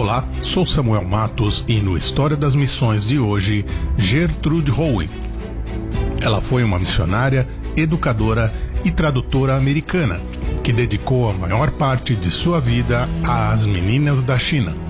Olá, sou Samuel Matos e no História das Missões de hoje, Gertrude Howe. Ela foi uma missionária, educadora e tradutora americana que dedicou a maior parte de sua vida às meninas da China.